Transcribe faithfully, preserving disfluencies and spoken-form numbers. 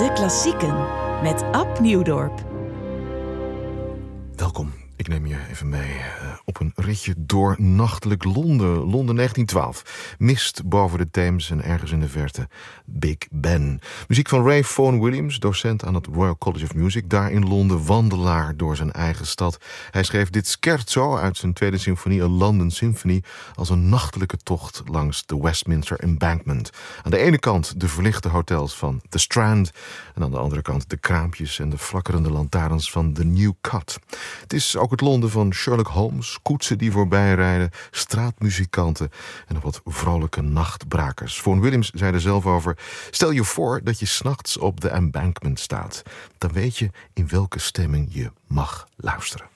De Klassieken met Ab Nieuwdorp. Welkom, ik neem je even mee uh, op een ritje door nachtelijk Londen. Londen negentien twaalf. Mist boven de Theems en ergens in de verte Big Ben. Muziek van Ray Vaughan Williams, docent aan het Royal College of Music. Daar in Londen wandelaar door zijn eigen stad. Hij schreef dit scherzo uit zijn tweede symfonie, A London Symphony, als een nachtelijke tocht langs de Westminster Embankment. Aan de ene kant de verlichte hotels van The Strand en aan de andere kant de kraampjes en de flakkerende lantaarns van The New Cut. Het is ook het Londen van Sherlock Holmes, koetsen die voorbij rijden, straatmuzikanten en nog wat vrolijke nachtbrakers. Vaughan Williams zei er zelf over: stel je voor dat je 's nachts op de Embankment staat. Dan weet je in welke stemming je mag luisteren.